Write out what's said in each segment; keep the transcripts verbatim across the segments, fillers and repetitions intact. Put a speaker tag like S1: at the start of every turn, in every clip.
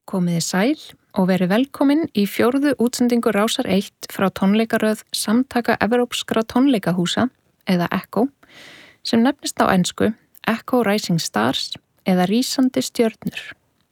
S1: Komiði sæl og verið velkomin í fjórðu útsendingu Rásar eitt frá tónleikaröð Samtaka Evrópskra tónleikahúsa eða ECHO sem nefnist á ensku Echo Rising Stars eða Rísandi stjörnur.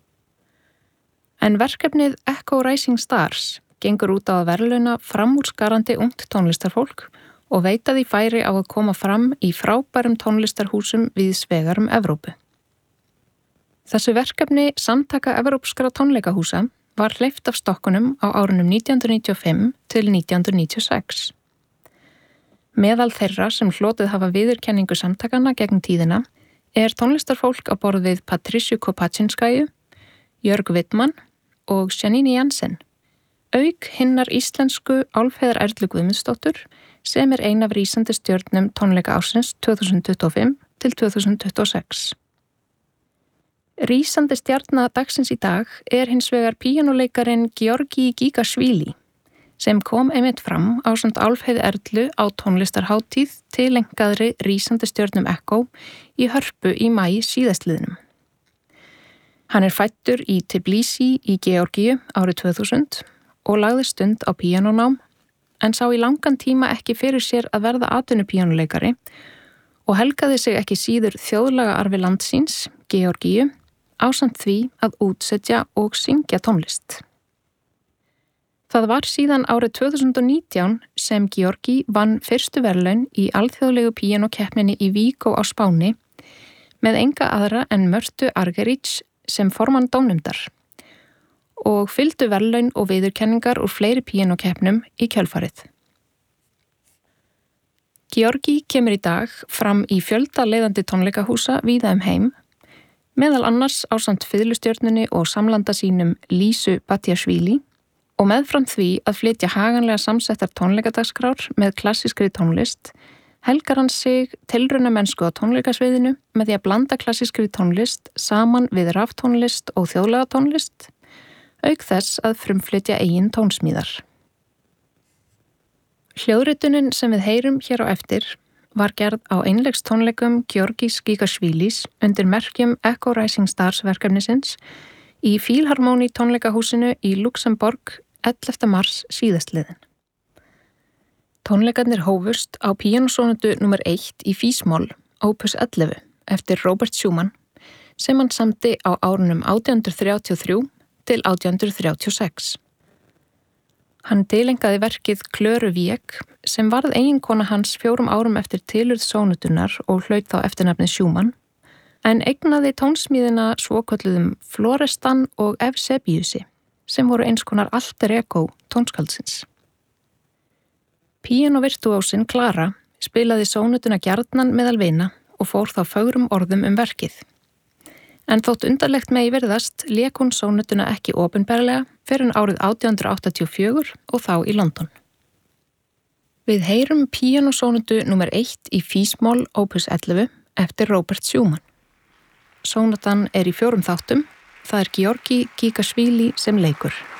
S1: En verkefnið Echo Rising Stars gengur út á að verðlauna framúrskarandi ungt tónlistarfólk og veita því færi á að koma fram í frábærum tónlistarhúsum víðs vegar um Evrópu. Þessu verkefni Samtaka Evrópskra tónleikahúsa var hleypt af stokkunum á árunum nítján hundruð níutíu og fimm til nítján hundruð níutíu og sex. Meðal þeirra sem hlotið hafa viðurkenningu samtakanna gegn tíðina er tónlistarfólk á borð við Patricia Kopachinskaju, Jörg Wittmann og Janine Jansen, auk hinnar íslensku Álfheiðar Erlu Guðmundsdóttur sem er ein af rísandi stjörnum tónleika ársins tvö þúsund tuttugu og fimm til tvö þúsund tuttugu og sex. Rísandi stjarna dagsins í dag er hins vegar píanóleikarin Georgi Gigashvili sem kom einmitt fram ásamt Álfheiði Erlu á tónlistarhátíð tilengaðri rísandi stjörnum ECHO í Hörpu í maí síðastliðnum. Hann er fæddur í Tbilisi í Georgíu árið tvö þúsund og lagði stund á píanónám en sá í langan tíma ekki fyrir sér að verða atvinnupíanóleikari og helgaði sig ekki síður þjóðlaga arfi landsins, Georgíu, ásamt því að útsetja og syngja tónlist. Það var síðan árið tvö þúsund og nítján sem Georgi vann fyrstu verðlaun í alþjóðlegu píanókeppninni í Vigo á Spáni með enga aðra en Mörtu Argerich sem formann dómnefndar og fylgdu verðlaun og viðurkenningar úr fleiri píanókeppnum í kjölfarið. Georgi kemur í dag fram í fjölda leiðandi tónleikahúsa víða um heim, meðal annars ásamt fiðlustjörnunni og samlanda sínum Lísu Batiashvili og meðfram því að flytja haganlega samsettar tónleikadagskrár með klassískri tónlist, helgar hann sig tilraunamennsku á tónleikasviðinu með því að blanda klassískri tónlist saman við raftónlist og þjóðlega tónlist, auk þess að frumflytja eigin tónsmíðar. Hljóðritunin sem við heyrum hér á eftir var gerð á einleikstónleikum Georgis Gigashvilis undir merkjum Echo Rising Stars verkefnisins í Fílharmóni tónleikahúsinu í Luxemborg ellefta mars síðastliðin. Tónleikarnir hófust á píanósónatu númer eitt í físmol, opus ellefu, eftir Robert Schumann, sem hann samdi á árunum átján hundruð þrjátíu og þrjú til átján hundruð þrjátíu og sex. Hann tilengaði verkið Klöru Wieck sem varð eiginkona hans fjórum árum eftir tilurð sónutunnar og hlaut þá eftirnafnið Schumann, en eignaði tónsmíðina svokölluðum Florestan og Evsebiusi sem voru eins konar alter ego tónskaldsins. Píanóvirtuósin Klara spilaði sónutuna gjarnan meðal vina og fór þá fögrum orðum um verkið. En þótt undarlegt megi virðast lék hún sónutuna ekki opinberlega fyrir en árið átján hundruð áttatíu og fjögur og þá í London. Við heyrum píanósónutu númer eitt í físmol opus ellefu eftir Robert Schumann. Sónatan er í fjórum þáttum, það er Georgi Gigashvili sem leikur.